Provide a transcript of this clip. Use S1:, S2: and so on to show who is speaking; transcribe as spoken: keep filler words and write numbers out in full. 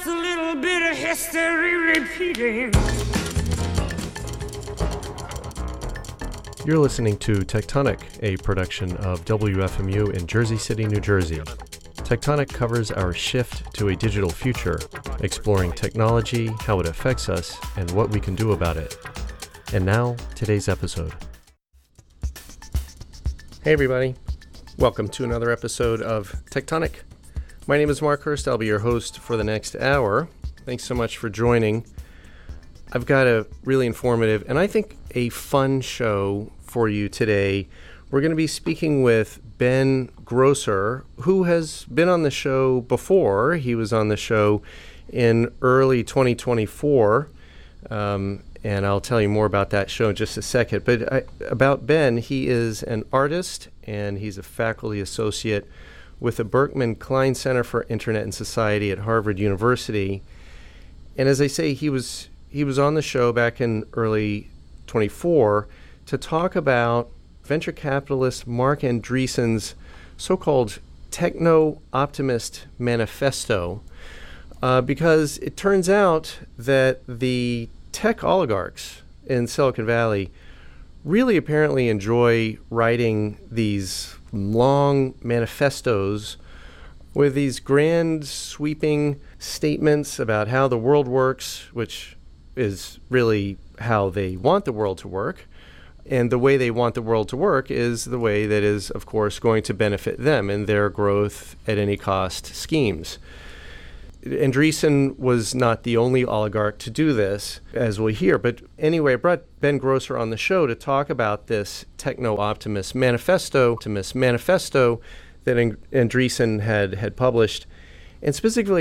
S1: Just a little bit of history repeating.
S2: You're listening to Tectonic, a production of W F M U in Jersey City, New Jersey. Tectonic covers our shift to a digital future, exploring technology, how it affects us, and what we can do about it. And now, today's episode. Hey everybody, welcome to another episode of Tectonic. My name is Mark Hurst. I'll be your host for the next hour. Thanks so much for joining. I've got a really informative and I think a fun show for you today. We're going to be speaking with Ben Grosser, who has been on the show before. He was on the show in early twenty twenty-four, um, and I'll tell you more about that show in just a second. But I, about Ben, he is an artist and he's a faculty associate with the Berkman Klein Center for Internet and Society at Harvard University. And as I say, he was he was on the show back in early twenty-four to talk about venture capitalist Marc Andreessen's so-called techno-optimist manifesto, uh, because it turns out that the tech oligarchs in Silicon Valley really apparently enjoy writing these long manifestos with these grand sweeping statements about how the world works, which is really how they want the world to work. And the way they want the world to work is the way that is, of course, going to benefit them in their growth at any cost schemes. Andreessen was not the only oligarch to do this, as we'll hear. But anyway, I brought Ben Grosser on the show to talk about this techno-optimist manifesto, optimist manifesto that Andreessen had, had published. And specifically,